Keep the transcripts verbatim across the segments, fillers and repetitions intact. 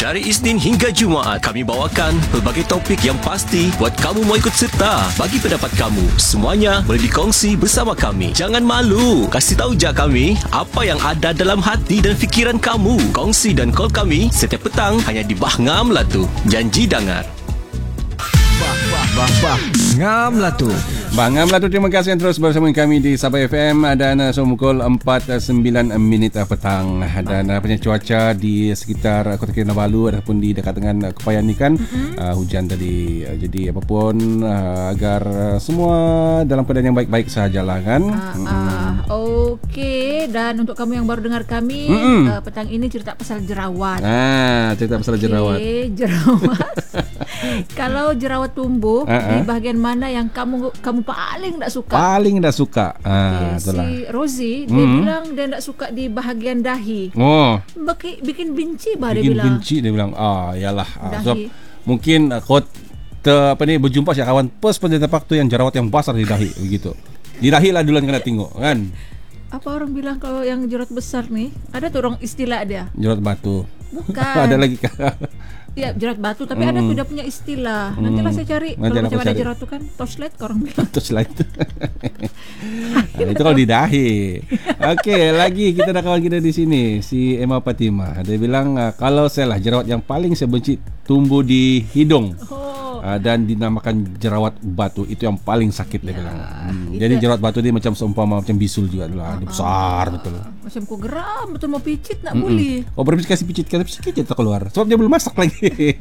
Dari Isnin hingga Jumaat, kami bawakan pelbagai topik yang pasti buat kamu mau ikut serta. Bagi pendapat kamu, semuanya boleh dikongsi bersama kami. Jangan malu, kasih tahu je kami apa yang ada dalam hati dan fikiran kamu. Kongsi dan call kami setiap petang hanya di Bah Ngam lah tu. Janji dengar. Bah, bah, bah, bah. Ngam lah tu. Bah Ngam lah tu, terima kasih yang terus bersama kami di Sabah F M. Dan uh, pukul empat sembilan minit uh, petang. Dan uh, punya cuaca di sekitar uh, Kota Kinabalu ataupun di dekat dengan uh, Kepayan ni kan, mm-hmm. uh, hujan tadi. Uh, jadi apapun uh, agar uh, semua dalam keadaan yang baik-baik sahajalah kan. uh, mm-hmm. uh, Okey, dan untuk kamu yang baru dengar kami, mm-hmm. uh, petang ini cerita pasal jerawat. Ah, cerita pasal okay, jerawat. jerawat. Kalau jerawat tumbuh uh-uh. di bahagian mana yang kamu kamu paling tak suka? Paling tak suka. Ah, okay, si Rosie dia hmm. bilang dia tak suka di bahagian dahi. Oh. Bikin, bikin benci bah bikin dia bilang. Bikin benci dia bilang. Ah, yalah. Ah, sebab dahi. mungkin uh, kau ter, apa ni berjumpa si kawan pers pada tempat tu yang jerawat yang besar di dahi begitu. Di dahi lah duluan kena tengok kan. Apa orang bilang kalau yang jerawat besar ni, ada tu orang istilah dia. Jerawat batu. Bukan. Ada lagi kah? Ya, jerat batu, tapi mm. ada tu dia punya istilah. Nantilah saya cari. Nanti kalau macam cari. ada jerat tu kan torchlight korang bilang. Torchlight. Nah, itu kalau di dahi. Okey, lagi kita ada kawan kita di sini, si Emma Fatimah. Dia bilang kalau saya lah jerawat yang paling saya benci tumbuh di hidung. Oh. Uh, dan dinamakan jerawat batu, itu yang paling sakit dia ya, bilang. Hmm. Jadi jerawat batu dia macam seumpama macam bisul juga lah. Dia besar uh, betul. Macam kau geram betul mau picit nak Mm-mm. boleh. Oh, berpikir kasih picit, kasih picit tak keluar. Sebab dia belum masak lagi.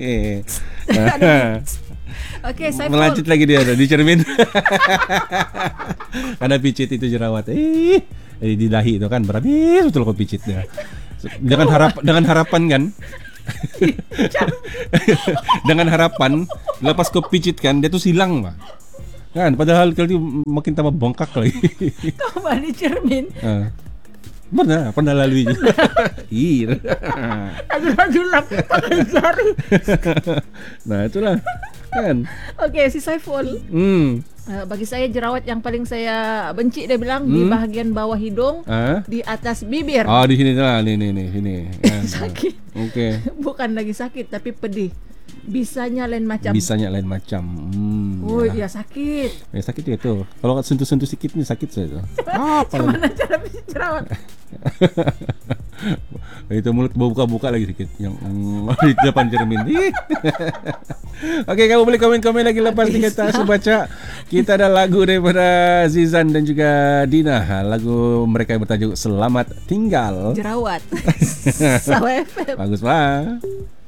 Okey, saya melanjut lagi dia di cermin. Ada picit itu jerawat. Eh, di dahi itu kan berhabis betul kau picit dia. Dengan harap dengan harapan kan. Dengan harapan lepas kau picit kan dia tu silang mah. Kan padahal kali makin tambah bongkak lagi. Kau balik cermin. Ha. Mana pernah lalui je. Ir. Aduh-aduh pakai jari. Nah, itulah. Kan. Okey, si Saiful. Hmm. Uh, bagi saya jerawat yang paling saya benci dia bilang hmm? di bahagian bawah hidung, ha? di atas bibir. Oh, di sini lah, ni ni ni sini. Kan. Sakit. Okey. Bukan lagi sakit tapi pedih. Bisanya lain macam. Bisanya lain macam. Hmm. Oh, ya. ya sakit. Eh, sakit juga tu. Kalau sentuh-sentuh sikit ni sakit saja. Apa? Macam mana cara pijet jerawat? Itu mulut buka-buka lagi sikit yang mm, di depan cermin. Okey, kamu boleh komen-komen lagi lepas ni kita baca. Kita ada lagu daripada Zizan dan juga Dina. Lagu mereka yang bertajuk Selamat Tinggal. Jerawat. Sabah F M. Bagus lah.